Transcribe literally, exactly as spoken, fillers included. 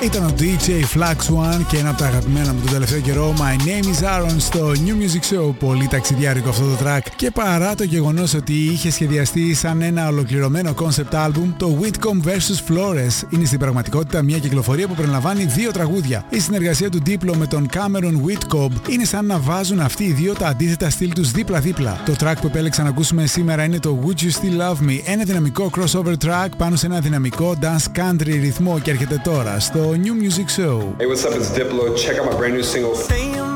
Ήταν ο ντι τζέι Flax One και ένα από τα αγαπημένα μου τον τελευταίο καιρό, My Name is Aaron, στο New Music Show. Πολύ ταξιδιάρικο αυτό το track και παρά το γεγονός ότι είχε σχεδιαστεί σαν ένα ολοκληρωμένο concept album, το Whitcomb versus. Flores είναι στην πραγματικότητα μια κυκλοφορία που περιλαμβάνει δύο τραγούδια. Η συνεργασία του Diplo με τον Cameron Whitcomb είναι σαν να βάζουν αυτοί οι δύο τα αντίθετα στυλ τους δίπλα-δίπλα. Το track που επέλεξα να ακούσουμε σήμερα είναι το Would You Still Love Me, ένα δυναμικό crossover track πάνω σε ένα δυναμικό dance country ρυθμό και έρχεται τώρα στο New Music Show. Hey, what's up? It's Diplo. Check out my brand new single.